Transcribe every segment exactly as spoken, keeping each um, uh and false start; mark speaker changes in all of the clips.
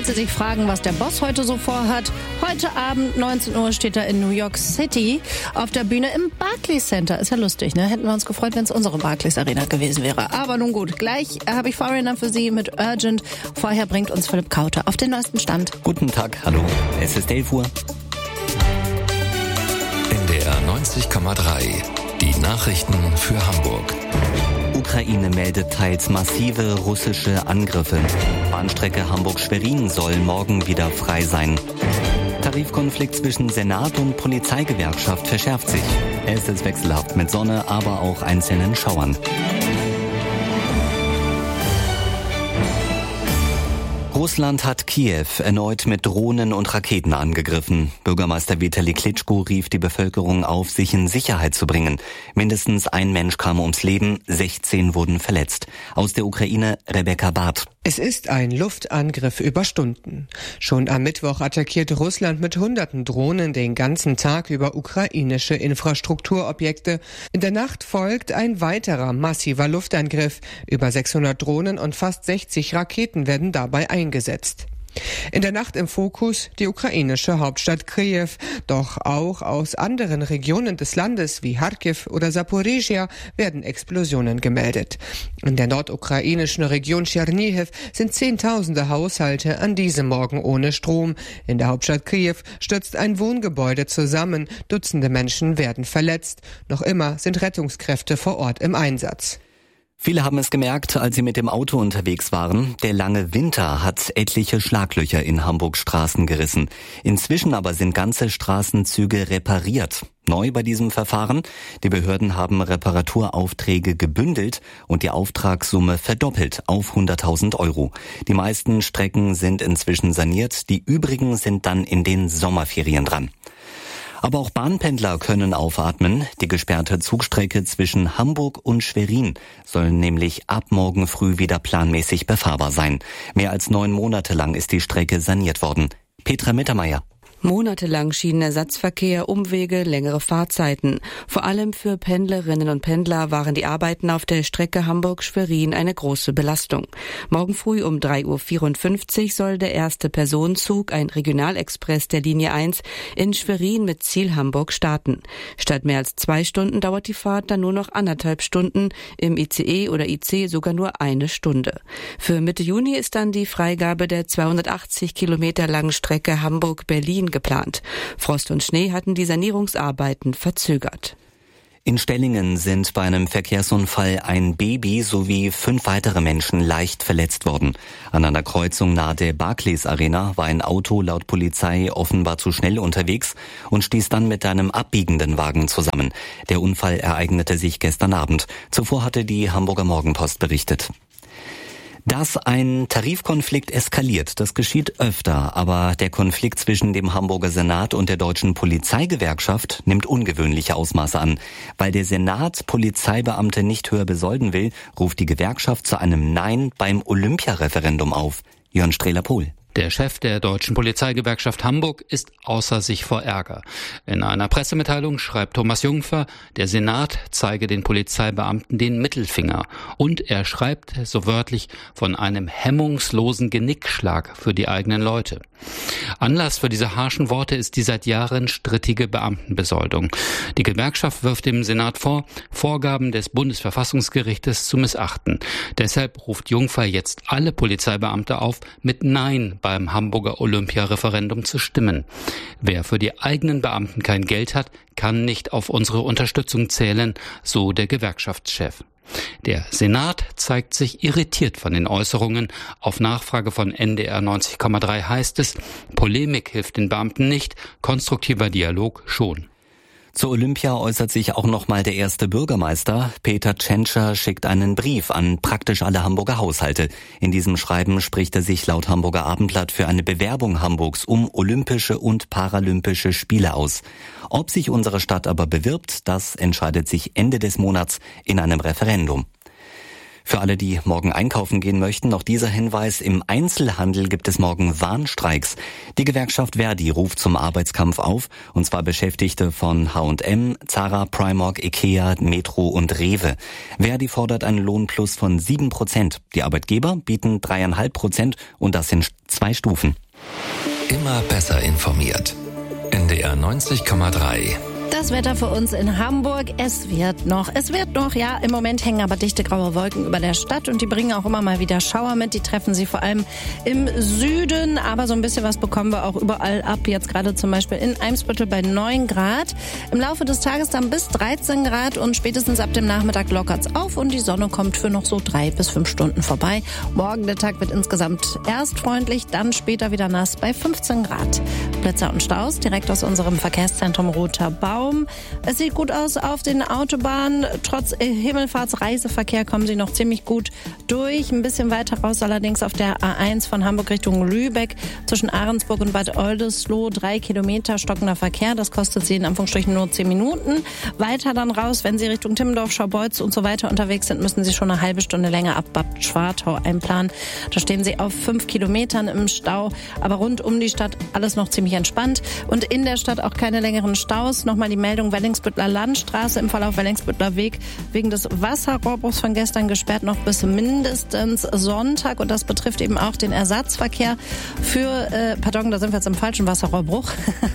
Speaker 1: Falls Sie sich fragen, was der Boss heute so vorhat, heute Abend neunzehn Uhr steht er in New York City auf der Bühne im Barclays Center. Ist ja lustig, ne? Hätten wir uns gefreut, wenn es unsere Barclays Arena gewesen wäre. Aber nun gut, gleich habe ich Foreigner für Sie mit Urgent. Vorher bringt uns Philipp Kauter auf den neuesten Stand.
Speaker 2: Guten Tag, hallo. Es ist elf Uhr.
Speaker 3: N D R neunzig Komma drei. Die Nachrichten für Hamburg.
Speaker 2: Ukraine meldet teils massive russische Angriffe. Bahnstrecke Hamburg-Schwerin soll morgen wieder frei sein. Tarifkonflikt zwischen Senat und Polizeigewerkschaft verschärft sich. Es ist wechselhaft mit Sonne, aber auch einzelnen Schauern. Russland hat Kiew erneut mit Drohnen und Raketen angegriffen. Bürgermeister Vitali Klitschko rief die Bevölkerung auf, sich in Sicherheit zu bringen. Mindestens ein Mensch kam ums Leben, sechzehn wurden verletzt. Aus der Ukraine Rebecca Barth.
Speaker 4: Es ist ein Luftangriff über Stunden. Schon am Mittwoch attackiert Russland mit hunderten Drohnen den ganzen Tag über ukrainische Infrastrukturobjekte. In der Nacht folgt ein weiterer massiver Luftangriff. Über sechshundert Drohnen und fast sechzig Raketen werden dabei eingesetzt. In der Nacht im Fokus die ukrainische Hauptstadt Kiew, doch auch aus anderen Regionen des Landes wie Charkiw oder Saporizhia werden Explosionen gemeldet. In der nordukrainischen Region Tschernihiw sind Zehntausende Haushalte an diesem Morgen ohne Strom. In der Hauptstadt Kiew stürzt ein Wohngebäude zusammen, Dutzende Menschen werden verletzt. Noch immer sind Rettungskräfte vor Ort im Einsatz.
Speaker 2: Viele haben es gemerkt, als sie mit dem Auto unterwegs waren. Der lange Winter hat etliche Schlaglöcher in Hamburgs Straßen gerissen. Inzwischen aber sind ganze Straßenzüge repariert. Neu bei diesem Verfahren: Die Behörden haben Reparaturaufträge gebündelt und die Auftragssumme verdoppelt auf hunderttausend Euro. Die meisten Strecken sind inzwischen saniert, die übrigen sind dann in den Sommerferien dran. Aber auch Bahnpendler können aufatmen. Die gesperrte Zugstrecke zwischen Hamburg und Schwerin soll nämlich ab morgen früh wieder planmäßig befahrbar sein. Mehr als neun Monate lang ist die Strecke saniert worden. Petra Mittermeier.
Speaker 5: Monatelang Schienenersatzverkehr, Umwege, längere Fahrzeiten. Vor allem für Pendlerinnen und Pendler waren die Arbeiten auf der Strecke Hamburg-Schwerin eine große Belastung. Morgen früh um drei Uhr vierundfünfzig soll der erste Personenzug, ein Regionalexpress der Linie eins, in Schwerin mit Ziel Hamburg starten. Statt mehr als zwei Stunden dauert die Fahrt dann nur noch anderthalb Stunden, im I C E oder I C sogar nur eine Stunde. Für Mitte Juni ist dann die Freigabe der zweihundertachtzig Kilometer langen Strecke Hamburg-Berlin geplant. Frost und Schnee hatten die Sanierungsarbeiten verzögert.
Speaker 2: In Stellingen sind bei einem Verkehrsunfall ein Baby sowie fünf weitere Menschen leicht verletzt worden. An einer Kreuzung nahe der Barclays Arena war ein Auto laut Polizei offenbar zu schnell unterwegs und stieß dann mit einem abbiegenden Wagen zusammen. Der Unfall ereignete sich gestern Abend. Zuvor hatte die Hamburger Morgenpost berichtet. Dass ein Tarifkonflikt eskaliert, das geschieht öfter, aber der Konflikt zwischen dem Hamburger Senat und der deutschen Polizeigewerkschaft nimmt ungewöhnliche Ausmaße an. Weil der Senat Polizeibeamte nicht höher besolden will, ruft die Gewerkschaft zu einem Nein beim Olympiareferendum auf. Jörn Strehler-Pohl.
Speaker 6: Der Chef der Deutschen Polizeigewerkschaft Hamburg ist außer sich vor Ärger. In einer Pressemitteilung schreibt Thomas Jungfer, der Senat zeige den Polizeibeamten den Mittelfinger. Und er schreibt so wörtlich von einem hemmungslosen Genickschlag für die eigenen Leute. Anlass für diese harschen Worte ist die seit Jahren strittige Beamtenbesoldung. Die Gewerkschaft wirft dem Senat vor, Vorgaben des Bundesverfassungsgerichtes zu missachten. Deshalb ruft Jungfer jetzt alle Polizeibeamte auf, mit Nein beim Hamburger Olympiareferendum zu stimmen. Wer für die eigenen Beamten kein Geld hat, kann nicht auf unsere Unterstützung zählen, so der Gewerkschaftschef. Der Senat zeigt sich irritiert von den Äußerungen. Auf Nachfrage von N D R neunzig Komma drei heißt es, Polemik hilft den Beamten nicht, konstruktiver Dialog schon.
Speaker 2: Zur Olympia äußert sich auch nochmal der erste Bürgermeister. Peter Tschentscher schickt einen Brief an praktisch alle Hamburger Haushalte. In diesem Schreiben spricht er sich laut Hamburger Abendblatt für eine Bewerbung Hamburgs um olympische und paralympische Spiele aus. Ob sich unsere Stadt aber bewirbt, das entscheidet sich Ende des Monats in einem Referendum. Für alle, die morgen einkaufen gehen möchten, noch dieser Hinweis: Im Einzelhandel gibt es morgen Warnstreiks. Die Gewerkschaft Verdi ruft zum Arbeitskampf auf, und zwar Beschäftigte von H und M, Zara, Primark, Ikea, Metro und Rewe. Verdi fordert einen Lohnplus von sieben Prozent. Die Arbeitgeber bieten dreieinhalb Prozent, und das in zwei Stufen.
Speaker 3: Immer besser informiert. N D R neunzig Komma drei.
Speaker 1: Das Wetter für uns in Hamburg, es wird noch, es wird noch, ja, im Moment hängen aber dichte graue Wolken über der Stadt und die bringen auch immer mal wieder Schauer mit. Die treffen sie vor allem im Süden, aber so ein bisschen was bekommen wir auch überall ab. Jetzt gerade zum Beispiel in Eimsbüttel bei neun Grad. Im Laufe des Tages dann bis dreizehn Grad und spätestens ab dem Nachmittag lockert's auf und die Sonne kommt für noch so drei bis fünf Stunden vorbei. Morgen der Tag wird insgesamt erst freundlich, dann später wieder nass bei fünfzehn Grad. Blitzer und Staus direkt aus unserem Verkehrszentrum Roter Baum. Es sieht gut aus auf den Autobahnen. Trotz Himmelfahrtsreiseverkehr kommen sie noch ziemlich gut durch. Ein bisschen weiter raus allerdings auf der A eins von Hamburg Richtung Lübeck zwischen Ahrensburg und Bad Oldesloe. Drei Kilometer stockender Verkehr. Das kostet sie in Anführungsstrichen nur zehn Minuten. Weiter dann raus, wenn Sie Richtung Timmendorf, Scharbeutz und so weiter unterwegs sind, müssen Sie schon eine halbe Stunde länger ab Bad Schwartau einplanen. Da stehen Sie auf fünf Kilometern im Stau. Aber rund um die Stadt alles noch ziemlich entspannt. Und in der Stadt auch keine längeren Staus. Nochmal die Meldung: Wellingsbüttler Landstraße im Verlauf Wellingsbüttler Weg wegen des Wasserrohrbruchs von gestern gesperrt noch bis mindestens Sonntag. Und das betrifft eben auch den Ersatzverkehr für, äh, pardon, da sind wir jetzt im falschen Wasserrohrbruch.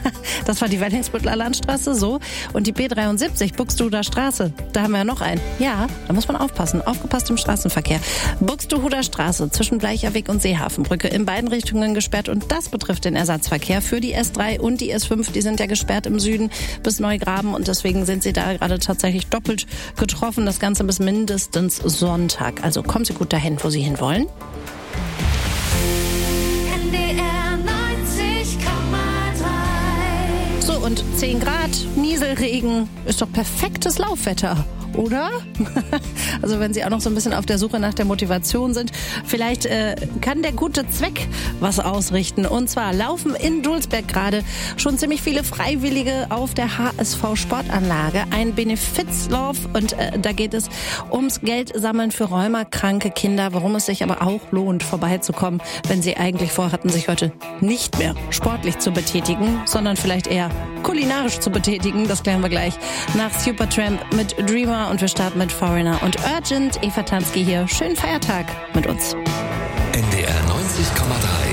Speaker 1: Das war die Wellingsbüttler Landstraße, so. Und die B dreiundsiebzig, Buxtehuder Straße, da haben wir ja noch einen. Ja, da muss man aufpassen. Aufgepasst im Straßenverkehr. Buxtehuder Straße zwischen Bleicherweg und Seehafenbrücke in beiden Richtungen gesperrt. Und das betrifft den Ersatzverkehr für die S drei und die S fünf. Die sind ja gesperrt im Süden bis Neugraben und deswegen sind sie da gerade tatsächlich doppelt getroffen. Das Ganze bis mindestens Sonntag. Also kommen Sie gut dahin, wo Sie hinwollen.
Speaker 7: N D R neunzig Komma drei.
Speaker 1: So, und zehn Grad, Nieselregen, ist doch perfektes Laufwetter. Oder? Also wenn Sie auch noch so ein bisschen auf der Suche nach der Motivation sind, vielleicht äh, kann der gute Zweck was ausrichten. Und zwar laufen in Dulsberg gerade schon ziemlich viele Freiwillige auf der H S V-Sportanlage. Ein Benefizlauf und äh, da geht es ums Geldsammeln für rheumakranke Kinder, warum es sich aber auch lohnt, vorbeizukommen, wenn Sie eigentlich vorhatten, sich heute nicht mehr sportlich zu betätigen, sondern vielleicht eher kulinarisch zu betätigen. Das klären wir gleich nach Supertramp mit Dreamer. Und wir starten mit Foreigner und Urgent. Eva Tansky hier. Schönen Feiertag mit uns.
Speaker 3: N D R neunzig Komma drei.